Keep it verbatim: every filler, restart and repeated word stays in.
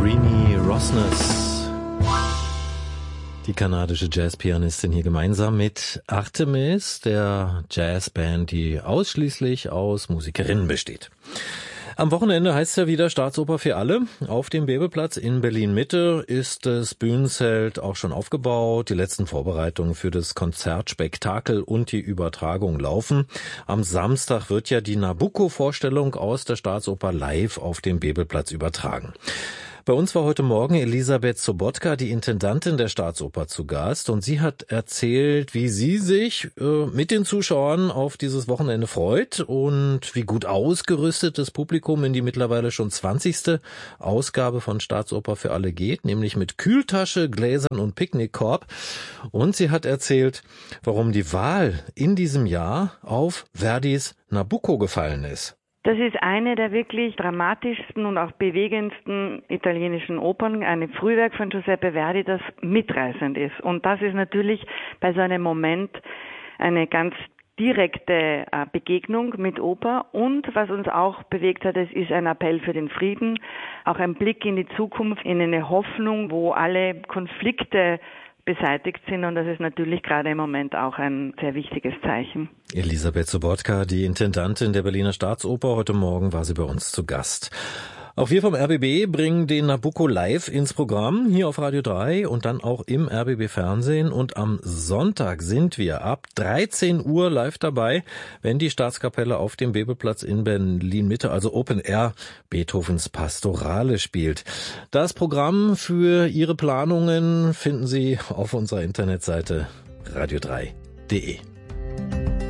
Rini Rosnes, die kanadische Jazzpianistin, hier gemeinsam mit Artemis, der Jazzband, die ausschließlich aus Musikerinnen besteht. Am Wochenende heißt es ja wieder Staatsoper für alle. Auf dem Bebelplatz in Berlin-Mitte ist das Bühnenzelt auch schon aufgebaut. Die letzten Vorbereitungen für das Konzertspektakel und die Übertragung laufen. Am Samstag wird ja die Nabucco-Vorstellung aus der Staatsoper live auf dem Bebelplatz übertragen. Bei uns war heute Morgen Elisabeth Sobotka, die Intendantin der Staatsoper, zu Gast, und sie hat erzählt, wie sie sich äh, mit den Zuschauern auf dieses Wochenende freut und wie gut ausgerüstet das Publikum in die mittlerweile schon zwanzigste Ausgabe von Staatsoper für alle geht, nämlich mit Kühltasche, Gläsern und Picknickkorb. Und sie hat erzählt, warum die Wahl in diesem Jahr auf Verdis Nabucco gefallen ist. Das ist eine der wirklich dramatischsten und auch bewegendsten italienischen Opern, ein Frühwerk von Giuseppe Verdi, das mitreißend ist. Und das ist natürlich bei so einem Moment eine ganz direkte Begegnung mit Oper. Und was uns auch bewegt hat, es ist ein Appell für den Frieden, auch ein Blick in die Zukunft, in eine Hoffnung, wo alle Konflikte beseitigt sind, und das ist natürlich gerade im Moment auch ein sehr wichtiges Zeichen. Elisabeth Sobotka, die Intendantin der Berliner Staatsoper, heute Morgen war sie bei uns zu Gast. Auch wir vom R B B bringen den Nabucco live ins Programm, hier auf Radio drei und dann auch im R B B Fernsehen. Und am Sonntag sind wir ab dreizehn Uhr live dabei, wenn die Staatskapelle auf dem Bebelplatz in Berlin-Mitte, also Open Air, Beethovens Pastorale spielt. Das Programm für Ihre Planungen finden Sie auf unserer Internetseite radio drei punkt de.